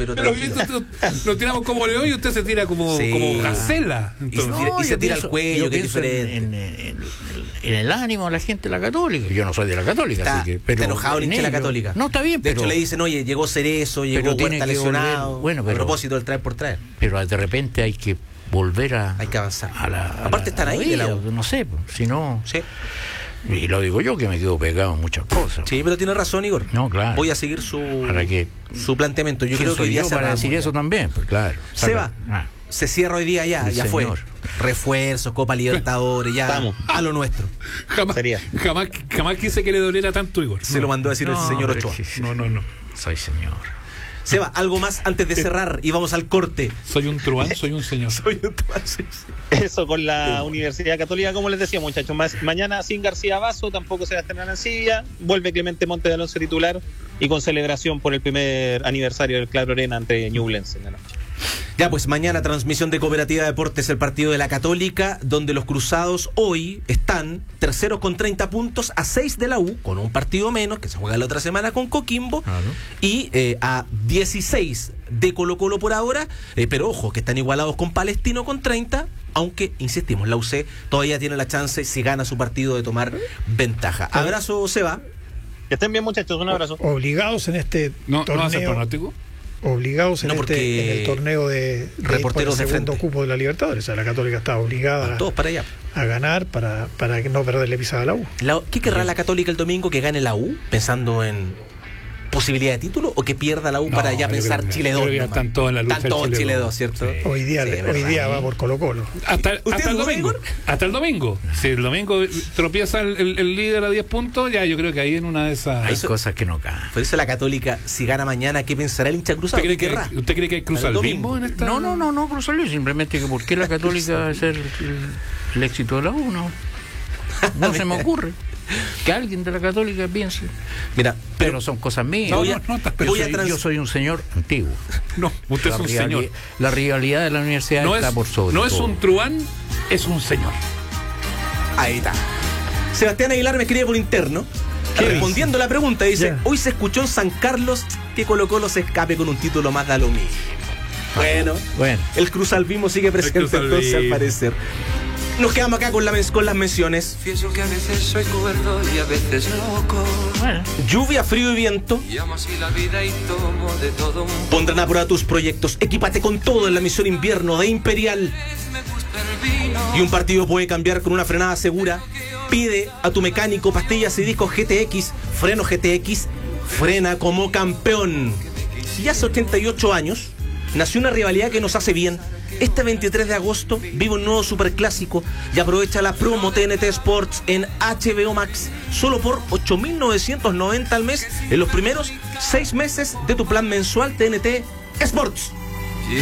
pero nos tiramos como león y usted se tira como gacela. Y se tira al cuello, que es diferente. En el ánimo de la gente de la Católica. Yo no soy de la Católica, así que... Está enojado el hincha de la Católica. No, está bien, de hecho, le dicen, oye, llegó Cerezo, llegó Huerta lesionado. Bueno, a propósito del traer por traer. Pero de repente hay que volver a... Hay que avanzar. Aparte están ahí de la U. No sé, si no... Sí. Y lo digo yo, que me quedo pegado en muchas cosas. Sí, pero tiene razón, Igor. No, claro. Voy a seguir su planteamiento. Yo creo que hoy día para decir eso también, pues claro. Seba, se cierra hoy día ya señor. Fue. Refuerzos, Copa Libertadores, ya vamos a lo nuestro. Jamás quise que le doliera tanto, Igor. Se lo mandó a decir el señor Ochoa. No. Soy señor. Seba, algo más antes de cerrar y vamos al corte. Soy un truán, soy un señor. Eso con la Universidad Católica, como les decía, muchachos. Mañana sin García Basso, tampoco se va a estrenar Ancilla. Vuelve Clemente Montes de Alonso titular y con celebración por el primer aniversario del Claro Arena ante Ñublense en la noche. Ya, pues mañana transmisión de Cooperativa Deportes, el partido de la Católica, donde los cruzados hoy están terceros con 30 puntos, a 6 de la U, con un partido menos, que se juega la otra semana con Coquimbo, y a 16 de Colo-Colo por ahora, pero ojo, que están igualados con Palestino con 30, aunque, insistimos, la UC todavía tiene la chance, si gana su partido, de tomar ventaja. Abrazo, Seba. Que estén bien, muchachos, un abrazo. Obligados en este torneo. ¿No hace pronóstico? Obligados en el torneo de reporteros el segundo de cupo de la Libertadores. O sea, la Católica está obligada todos para allá a ganar para no perderle pisada a la U. ¿Qué querrá la Católica el domingo? ¿Que gane la U pensando en posibilidad de título o que pierda la U para ya pensar Chile 2? Están todos en la lucha. Están todos Chile 2, ¿cierto? Sí. Hoy día va por Colo-Colo. Hasta el domingo. Hasta el domingo. Si el domingo tropieza el líder a 10 puntos, ya yo creo que ahí en una de esas... Hay cosas que no caen. Por eso la Católica, si gana mañana, ¿qué pensará el hincha cruzado? ¿Usted cree que hay cruzalvismo en esta...? No, cruzalvismo. Simplemente que ¿por qué la Católica va a ser el éxito de la U? No se me ocurre. Que alguien de la Católica piense. Mira, pero son cosas mías. Yo soy un señor antiguo. No, usted es un señor. La rivalidad de la universidad está por sobre todo. No es un truán, es un señor. Ahí está. Sebastián Aguilar me escribe por interno, respondiendo la pregunta, dice, hoy se escuchó en San Carlos que Colo-Colo se escape con un título más, da lo mismo. Bueno, el cruzalvismo sigue presente entonces, al parecer. Nos quedamos acá con las menciones. Pienso que a veces soy cuerdo y a veces loco. Lluvia, frío y viento. Llamo así la vida y tomo de todo un poco. Pondrán a prueba tus proyectos. Equípate con todo en la misión invierno de Imperial. Y un partido puede cambiar con una frenada segura. Pide a tu mecánico pastillas y discos GTX. Freno GTX. Frena como campeón. Y hace 88 años nació una rivalidad que nos hace bien. Este 23 de agosto vive un nuevo superclásico y aprovecha la promo TNT Sports en HBO Max solo por 8.990 al mes en los primeros 6 meses de tu plan mensual TNT Sports.